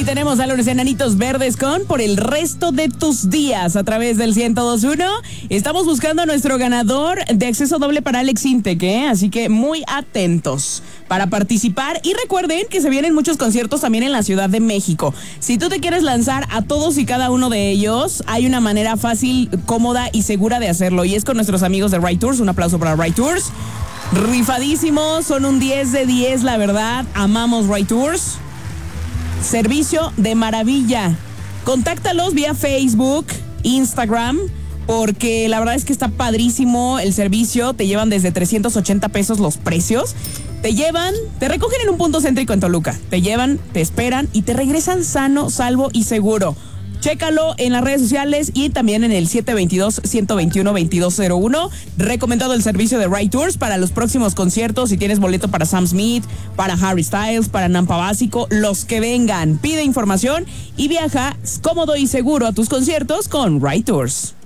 tenemos a los Enanitos Verdes con Por el resto de tus días a través del 102.1. Estamos buscando a nuestro ganador de acceso doble para Alex Intec, así que muy atentos para participar. Y recuerden que se vienen muchos conciertos también en la Ciudad de México. Si tú te quieres lanzar a todos y cada uno de ellos, hay una manera fácil, cómoda y segura de hacerlo. Y es con nuestros amigos de Ride Tours. Un aplauso para Ride Tours. Rifadísimos, son un 10 de 10, la verdad. Amamos Ride Tours. Servicio de maravilla. Contáctalos vía Facebook, Instagram, porque la verdad es que está padrísimo el servicio. Te llevan desde 380 pesos los precios. Te recogen en un punto céntrico en Toluca. Te llevan, te esperan y te regresan sano, salvo y seguro. Chécalo en las redes sociales y también en el 722-121-2201. Recomendado el servicio de Ride Tours para los próximos conciertos. Si tienes boleto para Sam Smith, para Harry Styles, para Nampa Básico, los que vengan. Pide información y viaja cómodo y seguro a tus conciertos con Ride Tours.